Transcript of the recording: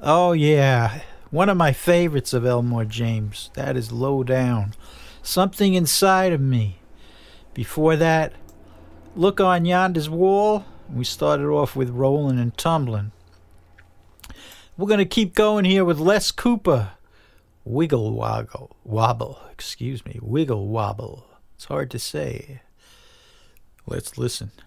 Oh, yeah. One of my favorites of Elmore James. That is Low Down. Something Inside of Me. Before that, Look on Yonder's Wall. We started off with Rollin' and Tumblin'. We're going to keep going here with Les Cooper. Wiggle Wobble. Excuse me. Wiggle Wobble. It's hard to say. Let's listen.